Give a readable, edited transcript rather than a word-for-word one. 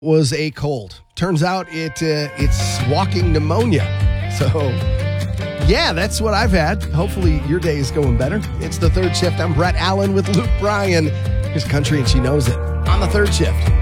was a cold. Turns out it's walking pneumonia. So, yeah, that's what I've had. Hopefully your day is going better. It's The Third Shift. I'm Brett Allen with Luke Bryan. Here's Country and She Knows It on The Third Shift.